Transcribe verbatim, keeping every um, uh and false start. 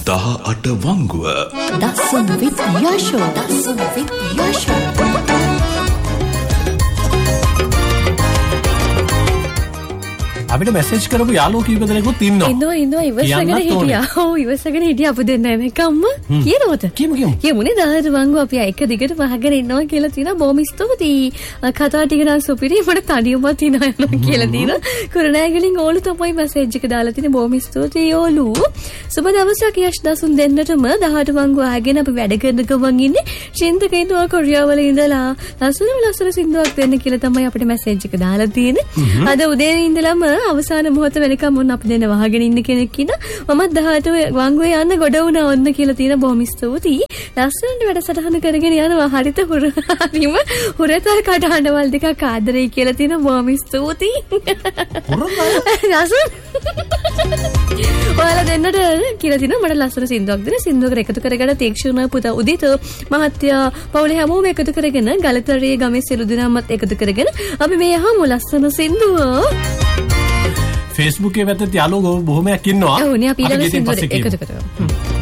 දහ අට වංගුව දසුන් with Yasho Dasun with Yasho අපිට මැසේජ් කරපු යාළුවෝ කීප දෙනෙකුත් ඉන්නවා. ඉන්නවා ඉන්නවා ඉවසගෙන හිටියා. ඔව් ඉවසගෙන හිටියා අපු දෙන්න එනකම්ම. කියනවද? කියමු කියමු. කියමුනේ දහයට වංගුව අපි එක දිගට වහගෙන ඉන්නවා කියලා තියෙනවා. බොහොම ස්තුතියි. කතා ටික නම් සුපිරි මට තනියමත් ඉනවා කියලා තියෙනවා. කුරුණෑගලින් ඕලු තමයි මැසේජ් එක දාලා තියෙන්නේ. බොහොම ස්තුතියි ඕලු. සුබ දවසක් යෂ් දසුන් දෙන්නටම දහයට වංගුව ආගෙන අපි වැඩ කරන ගමන් ඉන්නේ. චින්තක ඉන්නවා කොරියාවල ඉඳලා. ලස්සන ලස්සන සින්දුවක් දෙන්න කියලා තමයි අපිට මැසේජ් එක දාලා තියෙන්නේ. අද උදේ ඉඳලම අවසාන මොහොත වෙනකම් මොන අපි දෙන්න වහගෙන ඉන්න කෙනෙක් ඉන්න මම දහයට වංගුවේ යන්න ගොඩ වුණා ඔන්න කියලා තියෙන බොහොම ස්තුතියි ලස්සනට වැඩසටහන කරගෙන යනවා හරිත හරිම හොරතල් කටහඬවල් දෙකක් ආදරේ කියලා තියෙන බොහොම ස්තුතියි ලස්සන ඔයාලා දෙන්නට කියලා තියෙන මට ලස්සන සින්දුවක් දෙන සින්දුවකට එකතු කරගෙන තීක්ෂණ පුතා උදිත මහත්තයා පවුලේ හැමෝම එකතු කරගෙන ගලතරේ ගමේ සිළු දිනමත් එකතු කරගෙන අපි මේ යහමු ලස්සන සින්දුව Facebook එකේ වැත්තේ යාළුවෝ බොහොමයක් ඉන්නවා. ඔව් නේ අපි ඊළඟ සින්දුවට එකතු කරමු.